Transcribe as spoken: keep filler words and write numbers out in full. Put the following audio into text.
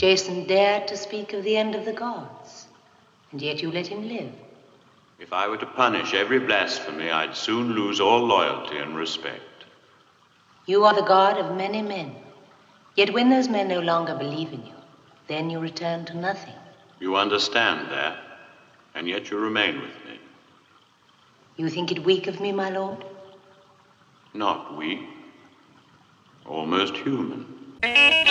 Jason dared to speak of the end of the gods, and yet you let him live. If I were to punish every blasphemy, I'd soon lose all loyalty and respect. You are the god of many men. Yet when those men no longer believe in you, then you return to nothing. You understand that, and yet you remain with me. You think it weak of me, my lord? Not weak. Almost human.